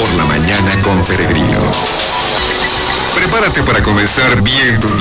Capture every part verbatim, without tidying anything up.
por la mañana con Peregrino. Prepárate para comenzar bien tu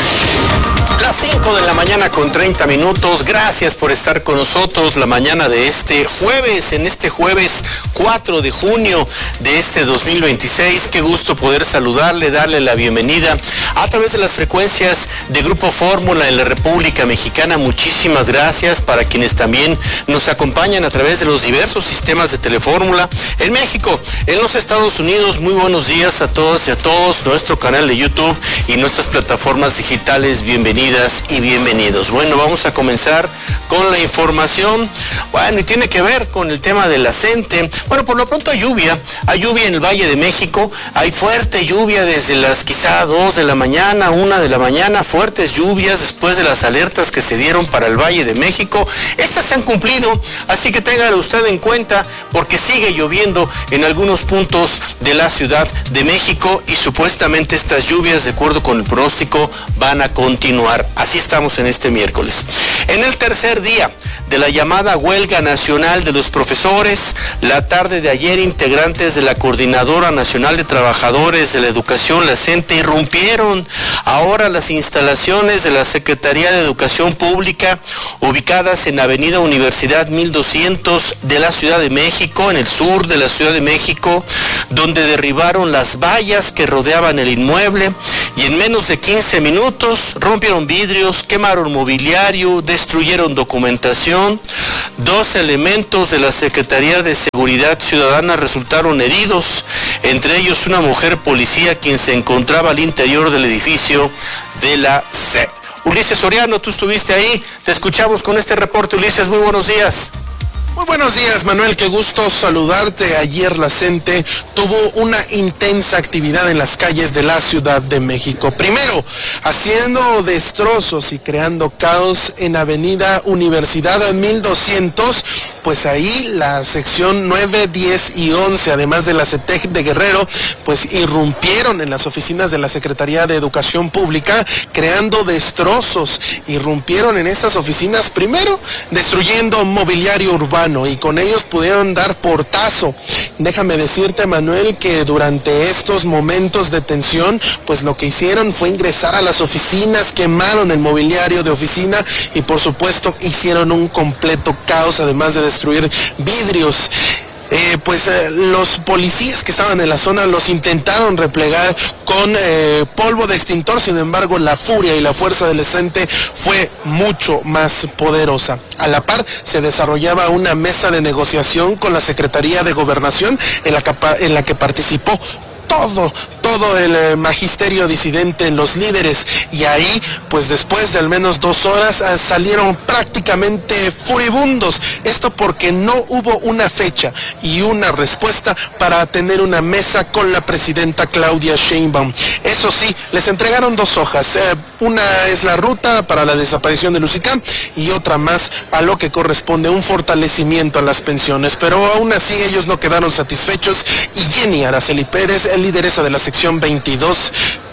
día. Las cinco de la mañana con treinta minutos. Gracias por estar con nosotros la mañana de este jueves, en este jueves cuatro de junio de este dos mil veintiséis. Qué gusto poder saludarle, darle la bienvenida a través de las frecuencias de Grupo Fórmula en la República Mexicana. Muchísimas gracias para quienes también nos acompañan a través de los diversos sistemas de Telefórmula en México, en los Estados Unidos. Muy buenos días a todas y a todos. Nuestro canal de YouTube y nuestras plataformas digitales, bienvenidas y bienvenidos. Bueno, vamos a comenzar con la información. Bueno, y tiene que ver con el tema de la CENTE. Bueno, por lo pronto hay lluvia, hay lluvia en el Valle de México, hay fuerte lluvia desde las quizá dos de la mañana, una de la mañana, fuertes lluvias después de las alertas que se dieron para el Valle de México. Estas se han cumplido, así que téngalo usted en cuenta porque sigue lloviendo en algunos puntos de la Ciudad de México y supuestamente estas lluvias, de acuerdo con el pronóstico, van a continuar. Así estamos en este miércoles. En el tercer día de la llamada huelga nacional de los profesores, la tarde de ayer, integrantes de la Coordinadora Nacional de Trabajadores de la Educación, la CENTE, irrumpieron ahora las instalaciones de la Secretaría de Educación Pública, ubicadas en Avenida Universidad mil doscientos de la Ciudad de México, en el sur de la Ciudad de México, donde derribaron las vallas que rodeaban el inmueble y en menos de quince minutos rompieron vidrios, quemaron mobiliario, destruyeron documentación. Dos elementos de la Secretaría de Seguridad Ciudadana resultaron heridos, entre ellos una mujer policía quien se encontraba al interior del edificio de la C E P. Ulises Soriano, tú estuviste ahí, te escuchamos con este reporte. Ulises, muy buenos días. Muy buenos días, Manuel, qué gusto saludarte. Ayer la CENTE tuvo una intensa actividad en las calles de la Ciudad de México. Primero, haciendo destrozos y creando caos en Avenida Universidad mil doscientos, pues ahí la sección nueve, diez y once, además de la CETEC de Guerrero, pues irrumpieron en las oficinas de la Secretaría de Educación Pública, creando destrozos. Irrumpieron en estas oficinas, primero, destruyendo mobiliario urbano, y con ellos pudieron dar portazo. Déjame decirte, Manuel, que durante estos momentos de tensión, pues lo que hicieron fue ingresar a las oficinas, quemaron el mobiliario de oficina y por supuesto hicieron un completo caos, además de destruir vidrios. Eh, pues eh, los policías que estaban en la zona los intentaron replegar con eh, polvo de extintor. Sin embargo, la furia y la fuerza del CENTE fue mucho más poderosa. A la par se desarrollaba una mesa de negociación con la Secretaría de Gobernación en la que, en la que participó todo, todo el eh, magisterio disidente, los líderes, y ahí, pues después de al menos dos horas, eh, salieron prácticamente furibundos. Esto porque no hubo una fecha y una respuesta para tener una mesa con la presidenta Claudia Sheinbaum. Eso sí, les entregaron dos hojas. Eh, una es la ruta para la desaparición de Lusicam y otra más a lo que corresponde un fortalecimiento a las pensiones. Pero aún así ellos no quedaron satisfechos y Jenny Araceli Pérez, lideresa de la sección veintidós,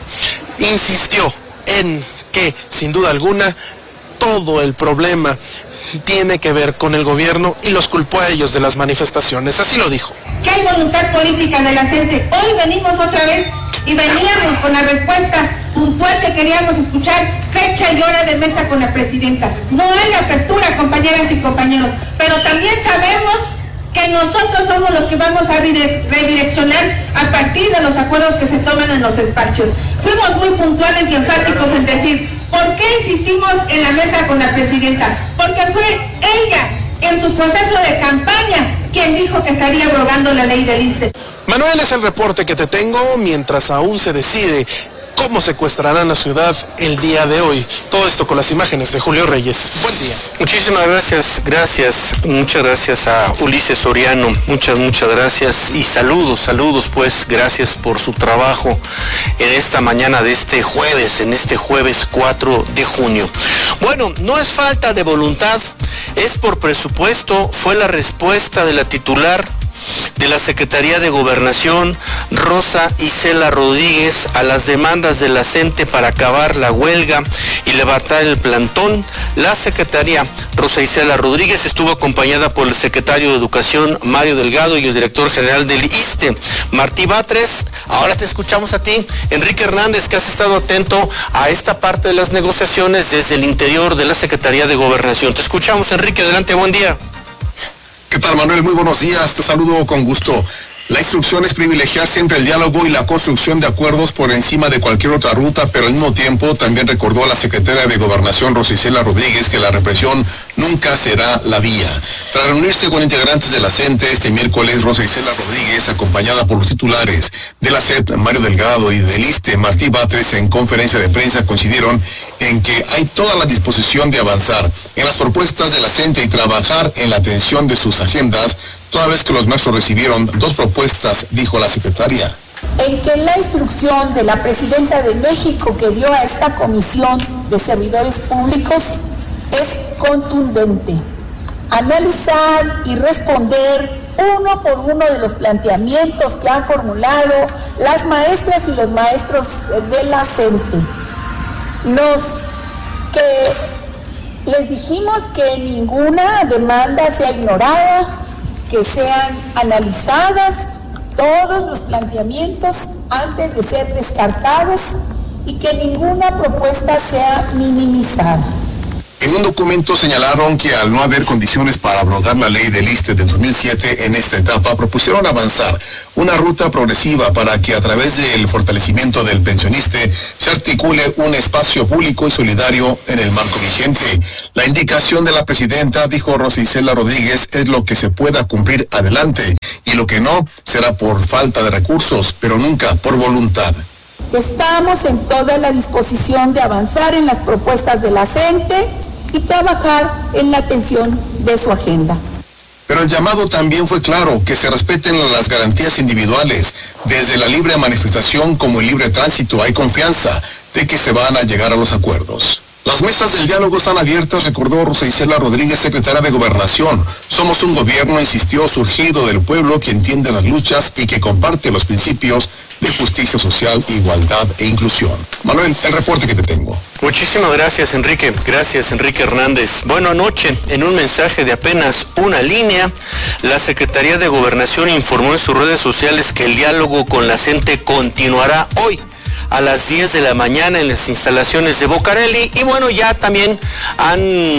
insistió en que, sin duda alguna, todo el problema tiene que ver con el gobierno y los culpó a ellos de las manifestaciones. Así lo dijo. Que hay voluntad política de la CENTE. Hoy venimos otra vez y veníamos con la respuesta puntual que queríamos escuchar: fecha y hora de mesa con la presidenta. No hay apertura, compañeras y compañeros, pero también sabemos que nosotros somos los que vamos a redireccionar a partir de los acuerdos que se toman en los espacios. Fuimos muy puntuales y enfáticos en decir, ¿por qué insistimos en la mesa con la presidenta? Porque fue ella, en su proceso de campaña, quien dijo que estaría abrogando la ley del ISSSTE. Manuel, es el reporte que te tengo mientras aún se decide cómo secuestrarán la ciudad el día de hoy. Todo esto con las imágenes de Julio Reyes. Buen día. Muchísimas gracias, gracias, muchas gracias a Ulises Soriano, muchas, muchas gracias y saludos, saludos pues, gracias por su trabajo en esta mañana de este jueves, en este jueves cuatro de junio. Bueno, no es falta de voluntad, es por presupuesto, fue la respuesta de la titular de la Secretaría de Gobernación, Rosa Isela Rodríguez, a las demandas de la CENTE para acabar la huelga y levantar el plantón. La secretaria Rosa Isela Rodríguez estuvo acompañada por el secretario de Educación Mario Delgado y el director general del ISSSTE, Martí Batres. Ahora te escuchamos a ti, Enrique Hernández, que has estado atento a esta parte de las negociaciones desde el interior de la Secretaría de Gobernación. Te escuchamos, Enrique, adelante, buen día. ¿Qué tal, Manuel? Muy buenos días, te saludo con gusto. La instrucción es privilegiar siempre el diálogo y la construcción de acuerdos por encima de cualquier otra ruta, pero al mismo tiempo también recordó a la secretaria de Gobernación, Rosa Isela Rodríguez, que la represión nunca será la vía. Tras reunirse con integrantes de la CENTE este miércoles, Rosa Isela Rodríguez, acompañada por los titulares de la C E P, Mario Delgado, y del ISSSTE, Martí Batres, en conferencia de prensa coincidieron en que hay toda la disposición de avanzar en las propuestas de la CENTE y trabajar en la atención de sus agendas, toda vez que los maestros recibieron dos propuestas, dijo la secretaria. En que la instrucción de la presidenta de México que dio a esta comisión de servidores públicos es contundente. Analizar y responder uno por uno de los planteamientos que han formulado las maestras y los maestros de la CENTE. Nos que les dijimos que ninguna demanda sea ignorada, que sean analizadas todos los planteamientos antes de ser descartados y que ninguna propuesta sea minimizada. En un documento señalaron que al no haber condiciones para abrogar la ley del ISSSTE del dos mil siete en esta etapa, propusieron avanzar una ruta progresiva para que a través del fortalecimiento del pensioniste se articule un espacio público y solidario en el marco vigente. La indicación de la presidenta, dijo Rosa Isela Rodríguez, es lo que se pueda cumplir adelante y lo que no será por falta de recursos, pero nunca por voluntad. Estamos en toda la disposición de avanzar en las propuestas de la CENTE y trabajar en la atención de su agenda. Pero el llamado también fue claro, que se respeten las garantías individuales. Desde la libre manifestación como el libre tránsito hay confianza de que se van a llegar a los acuerdos. Las mesas del diálogo están abiertas, recordó Rosa Isela Rodríguez, secretaria de Gobernación. Somos un gobierno, insistió, surgido del pueblo, que entiende las luchas y que comparte los principios de justicia social, igualdad e inclusión. Manuel, el reporte que te tengo. Muchísimas gracias, Enrique. Gracias, Enrique Hernández. Bueno, anoche, en un mensaje de apenas una línea, la Secretaría de Gobernación informó en sus redes sociales que el diálogo con la CENTE continuará hoy a las diez de la mañana en las instalaciones de Bocarelli, y bueno, ya también han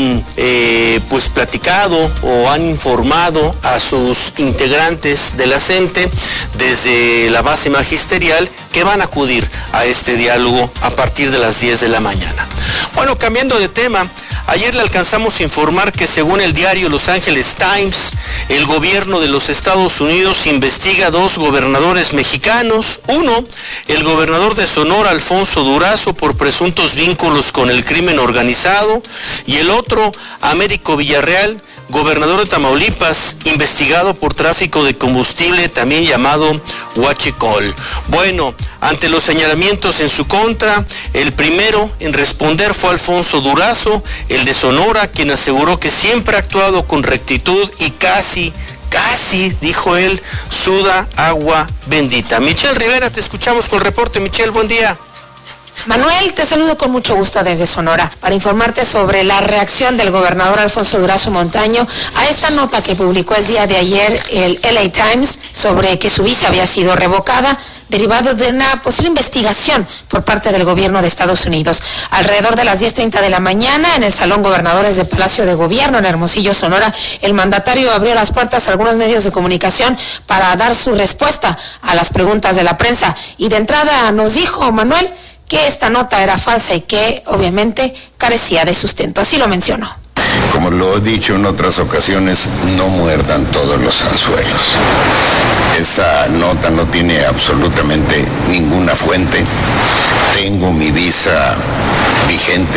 eh, pues platicado o han informado a sus integrantes de la CENTE desde la base magisterial que van a acudir a este diálogo a partir de las diez de la mañana. Bueno, cambiando de tema, ayer le alcanzamos a informar que según el diario Los Angeles Times, el gobierno de los Estados Unidos investiga a dos gobernadores mexicanos. Uno, el gobernador de Sonora, Alfonso Durazo, por presuntos vínculos con el crimen organizado, y el otro, Américo Villarreal, gobernador de Tamaulipas, investigado por tráfico de combustible, también llamado huachicol. Bueno, ante los señalamientos en su contra, el primero en responder fue Alfonso Durazo, el de Sonora, quien aseguró que siempre ha actuado con rectitud y casi, casi, dijo él, suda agua bendita. Michelle Rivera, te escuchamos con el reporte. Michelle, buen día. Manuel, te saludo con mucho gusto desde Sonora para informarte sobre la reacción del gobernador Alfonso Durazo Montaño a esta nota que publicó el día de ayer el L A Times sobre que su visa había sido revocada derivado de una posible investigación por parte del gobierno de Estados Unidos. Alrededor de las diez treinta de la mañana, en el Salón Gobernadores del Palacio de Gobierno en Hermosillo, Sonora, el mandatario abrió las puertas a algunos medios de comunicación para dar su respuesta a las preguntas de la prensa. Y de entrada nos dijo, Manuel, que esta nota era falsa y que obviamente carecía de sustento. Así lo mencionó. Como lo he dicho en otras ocasiones, no muerdan todos los anzuelos. Esa nota no tiene absolutamente ninguna fuente. Tengo mi visa vigente.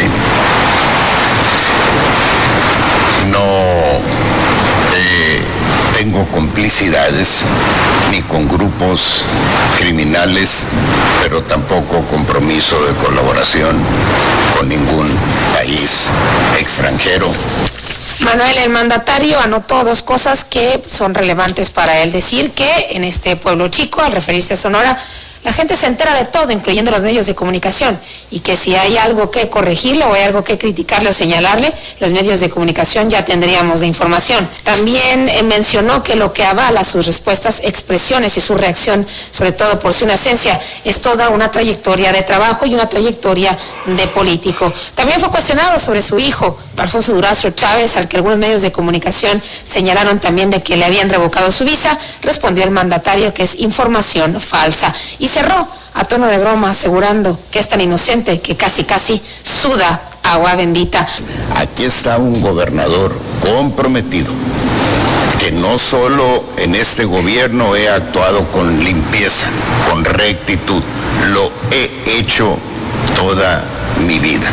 No eh, tengo complicidades ni con grupos criminales, pero tampoco compromiso de colaboración con ningún país extranjero. Manuel, el mandatario anotó dos cosas que son relevantes para él. Decir que en este pueblo chico, al referirse a Sonora, la gente se entera de todo, incluyendo los medios de comunicación, y que si hay algo que corregirle o hay algo que criticarle o señalarle, los medios de comunicación ya tendríamos de información. También eh, mencionó que lo que avala sus respuestas, expresiones y su reacción, sobre todo por su inocencia, es toda una trayectoria de trabajo y una trayectoria de político. También fue cuestionado sobre su hijo, Alfonso Durazo Chávez, al que algunos medios de comunicación señalaron también de que le habían revocado su visa. Respondió el mandatario que es información falsa. Y cerró a tono de broma asegurando que es tan inocente que casi casi suda agua bendita. Aquí está un gobernador comprometido, que no solo en este gobierno he actuado con limpieza, con rectitud, lo he hecho toda mi vida.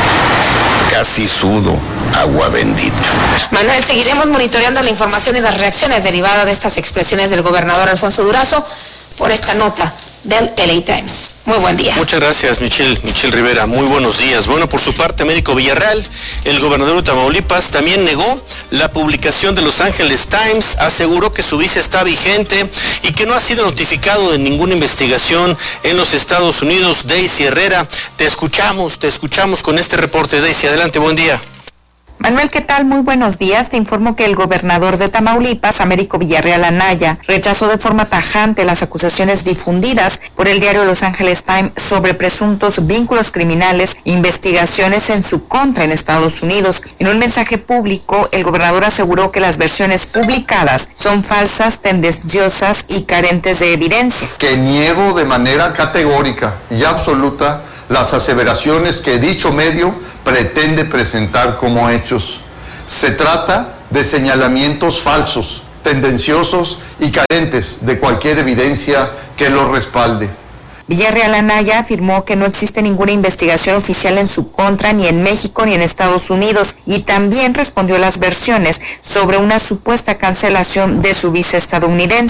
Casi sudo agua bendita. Manuel, seguiremos monitoreando la información y las reacciones derivadas de estas expresiones del gobernador Alfonso Durazo por esta nota del L A Times. Muy buen día. Muchas gracias, Michelle, Michelle Rivera. Muy buenos días. Bueno, por su parte, Américo Villarreal, el gobernador de Tamaulipas, también negó la publicación de Los Angeles Times, aseguró que su visa está vigente y que no ha sido notificado de ninguna investigación en los Estados Unidos. Daisy Herrera, te escuchamos, te escuchamos con este reporte. Daisy, adelante, buen día. Manuel, ¿qué tal? Muy buenos días. Te informo que el gobernador de Tamaulipas, Américo Villarreal Anaya, rechazó de forma tajante las acusaciones difundidas por el diario Los Angeles Times sobre presuntos vínculos criminales e investigaciones en su contra en Estados Unidos. En un mensaje público, el gobernador aseguró que las versiones publicadas son falsas, tendenciosas y carentes de evidencia. Que niego de manera categórica y absoluta las aseveraciones que dicho medio pretende presentar como hechos. Se trata de señalamientos falsos, tendenciosos y carentes de cualquier evidencia que los respalde. Villarreal Anaya afirmó que no existe ninguna investigación oficial en su contra ni en México ni en Estados Unidos, y también respondió a las versiones sobre una supuesta cancelación de su visa estadounidense.